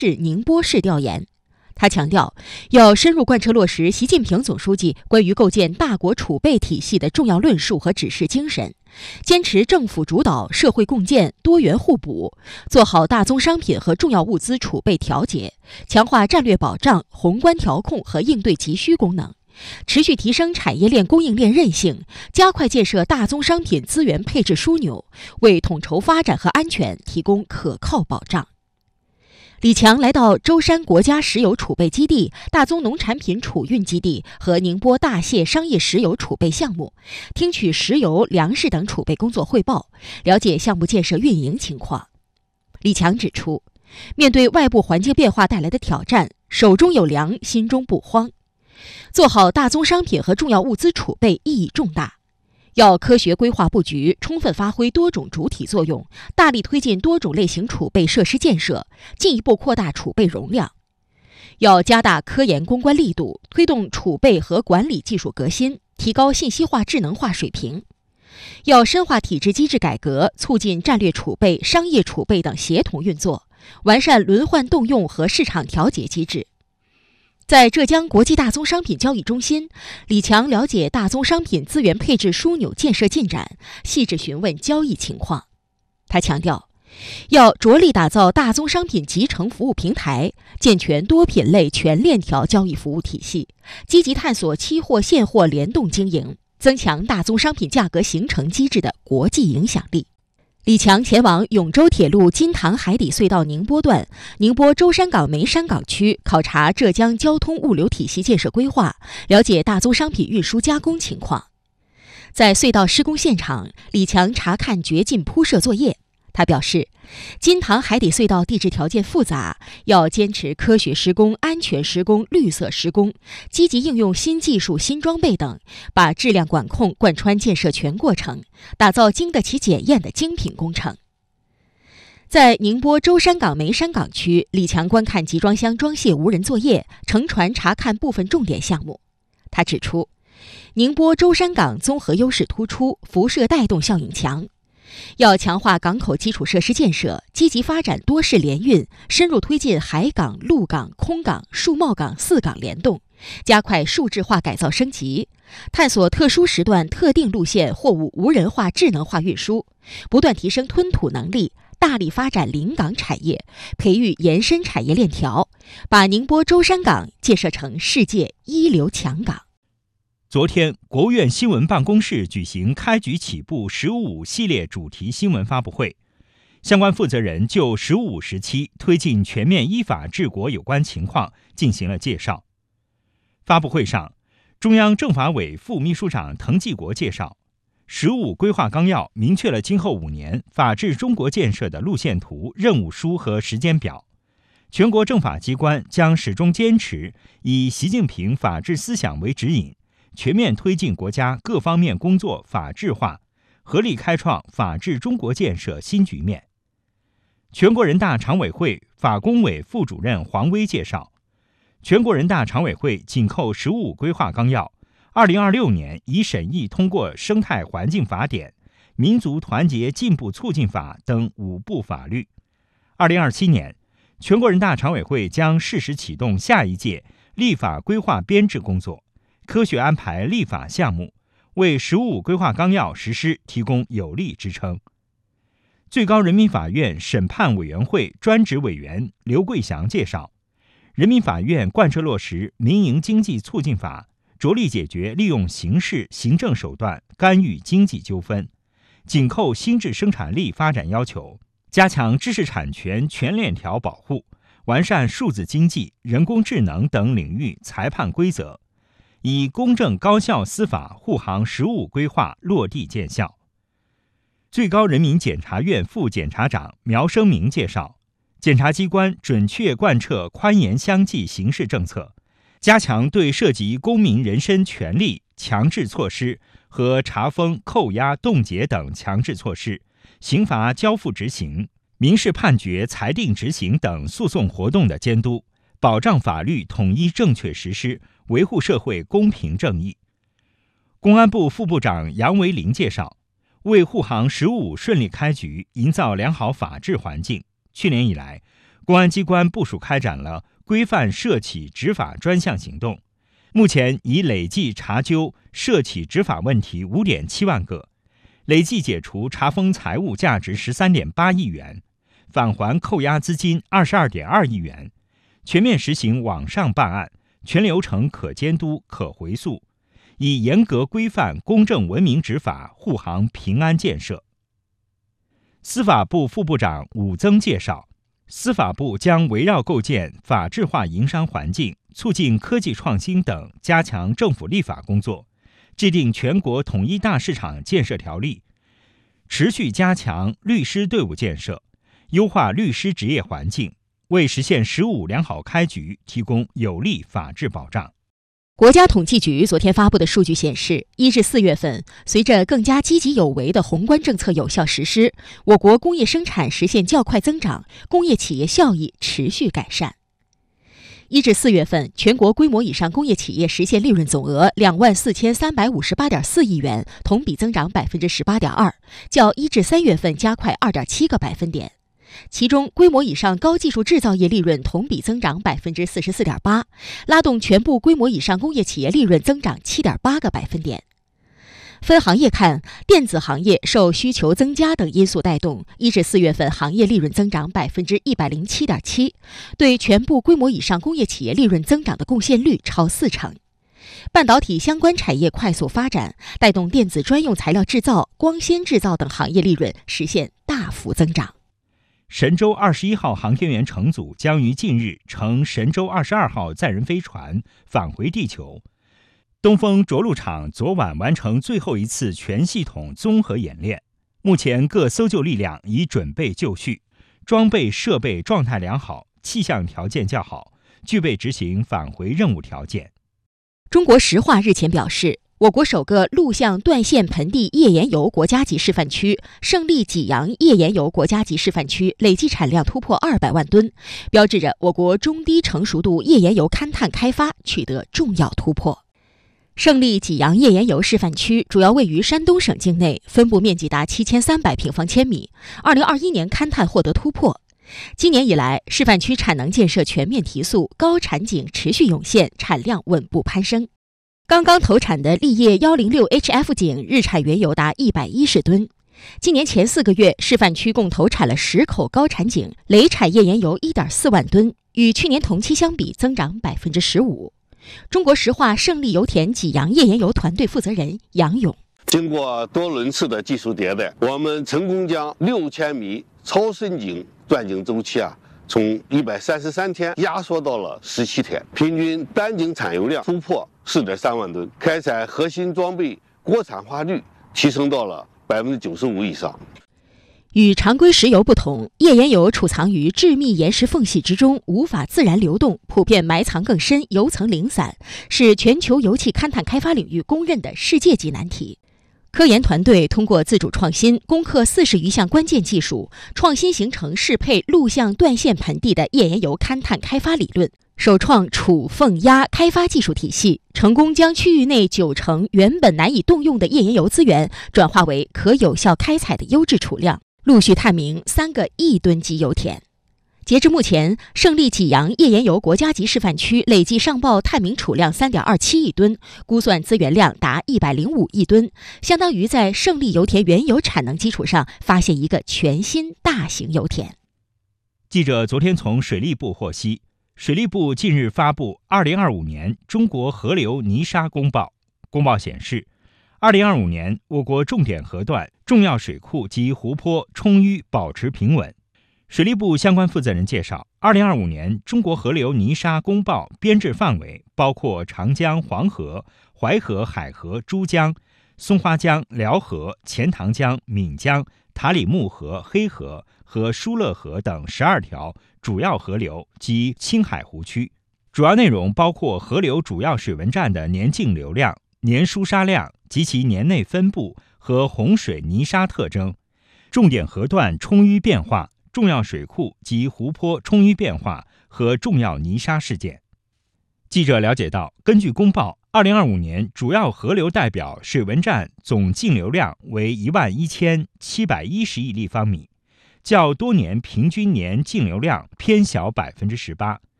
至宁波市调研。他强调，要深入贯彻落实习近平总书记关于构建大国储备体系的重要论述和指示精神，坚持政府主导、社会共建、多元互补，做好大宗商品和重要物资储备调节，强化战略保障、宏观调控和应对急需功能，持续提升产业链供应链韧性，加快建设大宗商品资源配置枢纽，为统筹发展和安全提供可靠保障。李强来到舟山国家石油储备基地、大宗农产品储运基地和宁波大蟹商业石油储备项目，听取石油、粮食等储备工作汇报，了解项目建设运营情况。李强指出，面对外部环境变化带来的挑战，手中有粮，心中不慌。做好大宗商品和重要物资储备意义重大，要科学规划布局，充分发挥多种主体作用，大力推进多种类型储备设施建设，进一步扩大储备容量。要加大科研攻关力度，推动储备和管理技术革新，提高信息化智能化水平。要深化体制机制改革，促进战略储备、商业储备等协同运作，完善轮换动用和市场调节机制。在浙江国际大宗商品交易中心，李强了解大宗商品资源配置枢纽建设进展，细致询问交易情况。他强调，要着力打造大宗商品集成服务平台，健全多品类全链条交易服务体系，积极探索期货现货联动经营，增强大宗商品价格形成机制的国际影响力。李强前往永州铁路金塘海底隧道宁波段、宁波舟山港梅山港区考察浙江交通物流体系建设规划，了解大宗商品运输加工情况。在隧道施工现场，李强查看掘进铺设作业。他表示，金塘海底隧道地质条件复杂，要坚持科学施工、安全施工、绿色施工，积极应用新技术、新装备等，把质量管控贯穿建设全过程，打造经得起检验的精品工程。在宁波舟山港梅山港区，李强观看集装箱装卸无人作业，乘船查看部分重点项目。他指出，宁波舟山港综合优势突出，辐射带动效应强。要强化港口基础设施建设，积极发展多式联运，深入推进海港、陆港、空港、数贸港4港联动，加快数字化改造升级，探索特殊时段、特定路线货物无人化、智能化运输，不断提升吞吐能力，大力发展临港产业，培育延伸产业链条，把宁波舟山港建设成世界一流强港。 昨天，国务院新闻办公室举行开局起步“十五五”系列主题新闻发布会，相关负责人就“十五五”时期推进全面依法治国有关情况进行了介绍。发布会上，中央政法委副秘书长滕继国介绍，“十五五”规划纲要明确了今后5年法治中国建设的路线图、任务书和时间表。全国政法机关将始终坚持以习近平法治思想为指引，全面推进国家各方面工作法治化，合力开创法治中国建设新局面。全国人大常委会法工委副主任黄威介绍，全国人大常委会紧扣“十五五”规划纲要，2026年已审议通过《生态环境法典》、《民族团结进步促进法》等5部法律。2027年，全国人大常委会将适时启动下一届立法规划编制工作，科学安排立法项目，为“十五五”规划纲要实施提供有力支撑。最高人民法院审判委员会专职委员刘桂祥介绍，人民法院贯彻落实《民营经济促进法》，着力解决利用刑事、行政手段干预经济纠纷，紧扣新质生产力发展要求，加强知识产权全链条保护，完善数字经济、人工智能等领域裁判规则，以公正高效司法护航“十五五”规划落地见效。最高人民检察院副检察长苗生明介绍，检察机关准确贯彻宽严相济刑事政策，加强对涉及公民人身权利强制措施和查封、扣押、冻结等强制措施、刑罚交付执行、民事判决裁定执行等诉讼活动的监督，保障法律统一正确实施，维护社会公平正义。公安部副部长杨维林介绍，为护航“十五五”顺利开局，营造良好法治环境，去年以来， 公安机关部署开展了规范涉企执法专项行动，目前已累计查究涉企执法问题 5.7 万个，累计解除查封财物价值 13.8 亿元，返还扣押资金 22.2 亿元，全面实行网上办案，全流程可监督可回溯，以严格规范公正文明执法，护航平安建设。司法部副部长武增介绍，司法部将围绕构建法治化营商环境、促进科技创新等，加强政府立法工作，制定全国统一大市场建设条例，持续加强律师队伍建设，优化律师职业环境，为实现“十五良好开局”提供有力法治保障。 国家统计局昨天发布的数据显示，1至4月份，随着更加积极有为的宏观政策有效实施，我国工业生产实现较快增长，工业企业效益持续改善。1至4月份，全国规模以上工业企业实现利润总额24358.4亿元，同比增长 18.2%， 较1至3月份加快 2.7个百分点。其中，规模以上高技术制造业利润同比增长 44.8%， 拉动全部规模以上工业企业利润增长 7.8个百分点。分行业看，电子行业受需求增加等因素带动，1至4月份行业利润增长 107.7%， 对全部规模以上工业企业利润增长的贡献率超40%。半导体相关产业快速发展，带动电子专用材料制造、光纤制造等行业利润实现大幅增长。 神舟21号航天员乘组将于近日乘神舟22号载人飞船返回地球。东风着陆场昨晚完成最后一次全系统综合演练，目前各搜救力量已准备就绪，装备设备状态良好，气象条件较好，具备执行返回任务条件。 中国石化日前表示，我国首个陆相断线盆地页岩油国家级示范区胜利济阳页岩油国家级示范区累计产量突破200万吨，标志着我国中低成熟度页岩油勘探开发取得重要突破。胜利济阳页岩油示范区主要位于山东省境内，分布面积达7300平方千米，2021年勘探获得突破。今年以来，示范区产能建设全面提速，高产井持续涌现，产量稳步攀升。刚刚投产的立业 106HF 井日产原油达110吨。今年前4个月，示范区共投产了10口高产井，累产页岩油 1.4 万吨，与去年同期相比增长 15%。中国石化胜利油田济阳页岩油团队负责人杨勇： 经过多轮次的技术迭代，我们成功将6000米超深井钻井周期从133天压缩到了17天，平均单井产油量突破4.3万吨，开采核心装备国产化率提升到了95%以上。 与常规石油不同，页岩油储藏于致密岩石缝隙之中，无法自然流动，普遍埋藏更深，油层零散，是全球油气勘探开发领域公认的世界级难题。科研团队通过自主创新，攻克40余项关键技术，创新形成适配陆相断线盆地的页岩油勘探开发理论，首创储缝压开发技术体系，成功将区域内90%原本难以动用的页岩油资源转化为可有效开采的优质储量，陆续探明3个亿吨级油田。截至目前，胜利济阳页岩油国家级示范区累计上报探明储量 3.27 亿吨，估算资源量达105亿吨，相当于在胜利油田原有产能基础上发现一个全新大型油田。 记者昨天从水利部获悉，水利部近日发布2025年中国河流泥沙公报。公报显示，2025年我国重点河段、重要水库及湖泊充淤保持平稳。水利部相关负责人介绍，2025年中国河流泥沙公报编制范围包括长江、黄河、淮河、海河、珠江、松花江、辽河、钱塘江、岷江、塔里木河、黑河和疏勒河等12条主要河流及青海湖区，主要内容包括河流主要水文站的年净流量、年疏沙量及其年内分布和洪水泥沙特征，重点河段充淤变化、重要水库及湖泊充淤变化和重要泥沙事件。记者了解到，根据公报，2025年主要河流代表水文站总净流量为11710亿立方米， 较多年平均年净流量偏小18%。